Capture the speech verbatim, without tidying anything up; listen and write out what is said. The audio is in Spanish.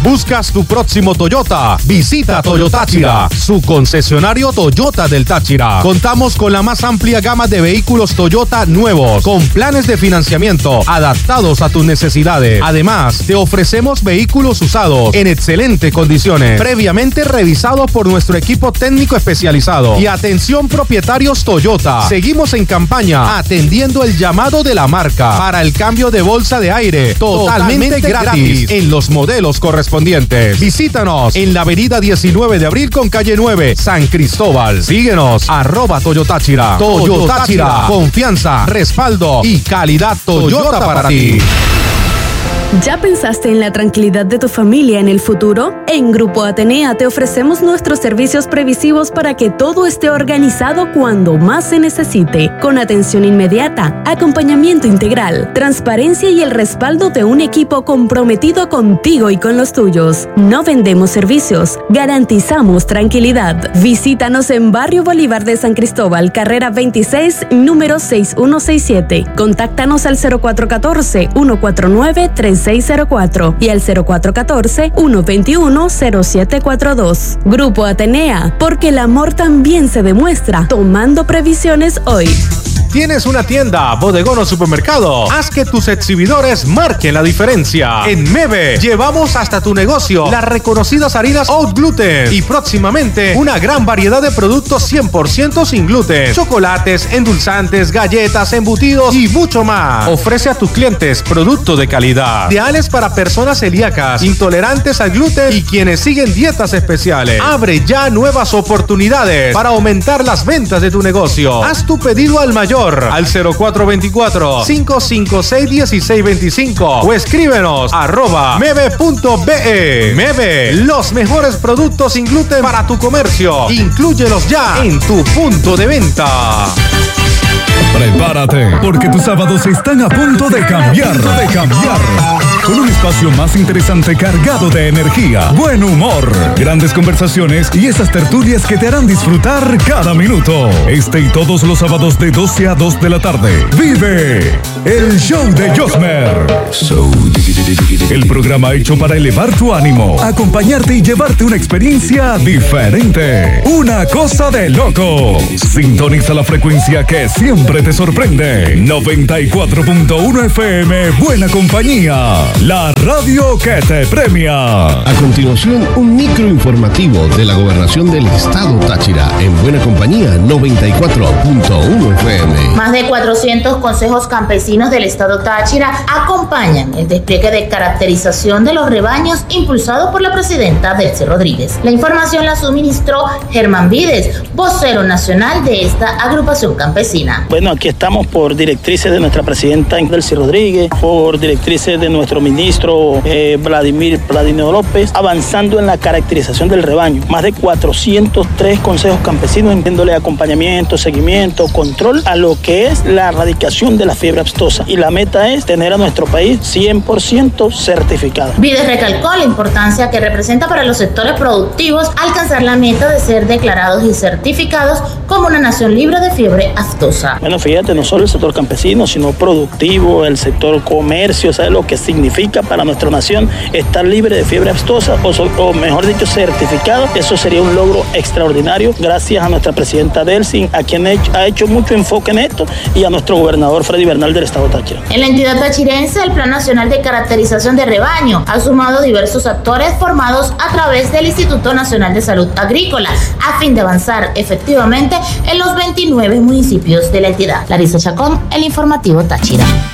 ¿Buscas tu próximo Toyota? Visita Toyota Táchira, su concesionario Toyota del Táchira. Contamos con la más amplia gama de vehículos Toyota nuevos, con planes de financiamiento adaptados a tus necesidades. Además, te ofrecemos vehículos usados en excelentes condiciones, previamente revisados por nuestro equipo técnico especializado. Y atención propietarios Toyota, seguimos en campaña atendiendo el llamado de la marca para el cambio de bolsa de aire totalmente, totalmente gratis, gratis en los modelos correspondientes. Visítanos en la avenida diecinueve de abril con calle nueve, San Cristóbal. Síguenos, arroba Toyota Táchira. Toyota Táchira, confianza, respaldo y calidad Toyota, Toyota para ti. ¿Ya pensaste en la tranquilidad de tu familia en el futuro? En Grupo Atenea te ofrecemos nuestros servicios previsivos para que todo esté organizado cuando más se necesite, con atención inmediata, acompañamiento integral, transparencia y el respaldo de un equipo comprometido contigo y con los tuyos. No vendemos servicios, garantizamos tranquilidad. Visítanos en Barrio Bolívar de San Cristóbal, carrera veintiséis, número seis uno seis siete. Contáctanos al cero cuatro uno cuatro, uno cuatro nueve, tres seis cero cuatro y al cero cuatro uno cuatro, uno dos uno, cero siete cuatro dos. Grupo Atenea, porque el amor también se demuestra tomando previsiones hoy. ¿Tienes una tienda, bodegón o supermercado? Haz que tus exhibidores marquen la diferencia. En Meve llevamos hasta tu negocio las reconocidas harinas Oat Gluten y próximamente una gran variedad de productos cien por ciento sin gluten, chocolates, endulzantes, galletas, embutidos y mucho más. Ofrece a tus clientes productos de calidad, ideales para personas celíacas, intolerantes al gluten y quienes siguen dietas especiales. Abre ya nuevas oportunidades para aumentar las ventas de tu negocio. Haz tu pedido al mayor al cero cuatro dos cuatro, cinco cinco seis, uno seis dos cinco o escríbenos arroba meve punto be. Meve, los mejores productos sin gluten para tu comercio. Inclúyelos ya en tu punto de venta. Prepárate, porque tus sábados están a punto de cambiar, de cambiar. Con un espacio más interesante cargado de energía, buen humor, grandes conversaciones y esas tertulias que te harán disfrutar cada minuto. Este y todos los sábados de doce a dos de la tarde. Vive el show de Josmer. El programa hecho para elevar tu ánimo, acompañarte y llevarte una experiencia diferente. Una cosa de loco. Sintoniza la frecuencia que siempre te sorprende. noventa y cuatro punto uno F M, Buena Compañía. La radio que te premia. A continuación, un microinformativo de la Gobernación del Estado Táchira en Buena Compañía noventa y cuatro punto uno F M. Más de cuatrocientos consejos campesinos del Estado Táchira acompañan el despliegue de caracterización de los rebaños impulsado por la presidenta Delcy Rodríguez. La información la suministró Germán Vides, vocero nacional de esta agrupación campesina. Bueno, aquí estamos por directrices de nuestra presidenta Delcy Rodríguez, por directrices de nuestro ministro eh, Vladimir Vladimir López, avanzando en la caracterización del rebaño. Más de cuatrocientos tres consejos campesinos, dándole acompañamiento, seguimiento, control a lo que es la erradicación de la fiebre aftosa. Y la meta es tener a nuestro país cien por ciento certificado. Vides recalcó la importancia que representa para los sectores productivos alcanzar la meta de ser declarados y certificados como una nación libre de fiebre aftosa. Bueno, fíjate, no solo el sector campesino, sino productivo, el sector comercio, ¿sabes lo que significa para nuestra nación estar libre de fiebre aftosa o, o mejor dicho, certificado? Eso sería un logro extraordinario gracias a nuestra presidenta Delcy, a quien ha hecho mucho enfoque en esto, y a nuestro gobernador Freddy Bernal del Estado Táchira. En la entidad tachirense, el Plan Nacional de Caracterización de Rebaño ha sumado diversos actores formados a través del Instituto Nacional de Salud Agrícola a fin de avanzar efectivamente en los veintinueve municipios de la entidad. Larisa Chacón, el informativo Táchira.